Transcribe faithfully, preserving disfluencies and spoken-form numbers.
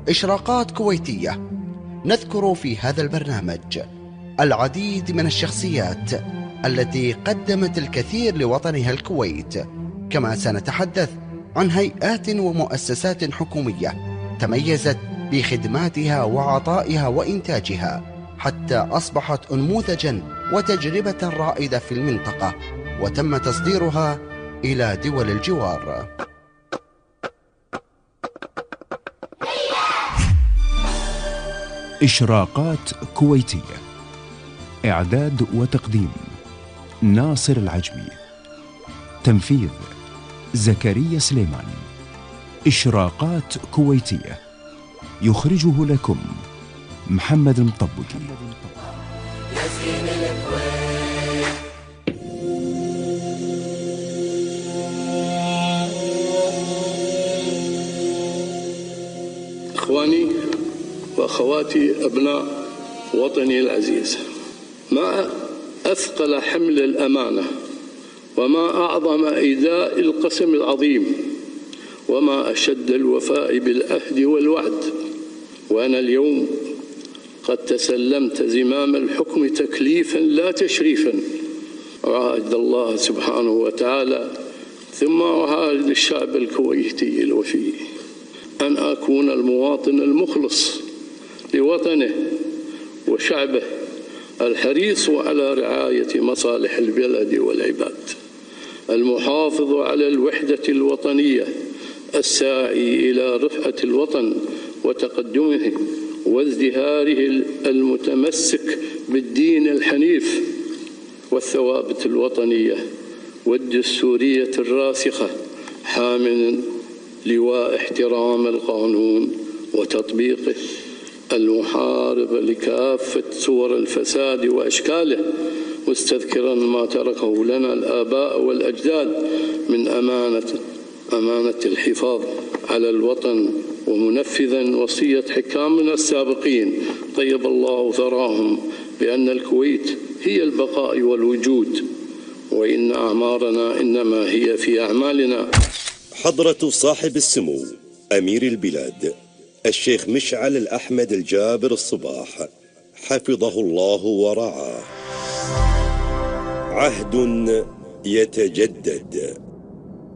إشراقات كويتية. نذكر في هذا البرنامج العديد من الشخصيات التي قدمت الكثير لوطنها الكويت، كما سنتحدث عن هيئات ومؤسسات حكومية تميزت بخدماتها وعطائها وإنتاجها حتى أصبحت أنموذجا وتجربة رائدة في المنطقة، وتم تصديرها إلى دول الجوار. إشراقات كويتية. إعداد وتقديم ناصر العجمي. تنفيذ زكريا سليمان. إشراقات كويتية يخرجه لكم محمد المطبقي. إخواني وأخواتي أبناء وطني العزيز، ما أثقل حمل الأمانة، وما أعظم إيذاء القسم العظيم، وما أشد الوفاء بالعهد والوعد. وأنا اليوم قد تسلمت زمام الحكم تكليفا لا تشريفا، أعاهد الله سبحانه وتعالى ثم أعاهد الشعب الكويتي الوفي أن أكون المواطن المخلص لوطنه وشعبه الحريص على رعاية مصالح البلد والعباد، المحافظ على الوحدة الوطنية، الساعي إلى رفعة الوطن وتقدمه وازدهاره، المتمسك بالدين الحنيف والثوابت الوطنية والدستورية الراسخة، حامل لواء احترام القانون وتطبيقه، المحارب لكافة صور الفساد وأشكاله، مستذكرا ما تركه لنا الآباء والأجداد من أمانة أمانة الحفاظ على الوطن، ومنفذا وصية حكامنا السابقين طيب الله ثراهم بأن الكويت هي البقاء والوجود، وإن أعمارنا إنما هي في أعمالنا. حضرة صاحب السمو أمير البلاد الشيخ مشعل الأحمد الجابر الصباح حفظه الله ورعاه. عهد يتجدد.